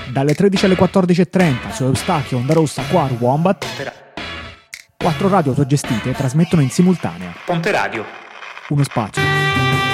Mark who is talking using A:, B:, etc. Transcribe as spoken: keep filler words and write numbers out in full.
A: Dalle tredici alle quattordici e trenta su Eustachio, Onda Rossa, Quaru, Wombat. Quattro radio autogestite trasmettono in simultanea.
B: Ponte Radio.
A: Uno spazio.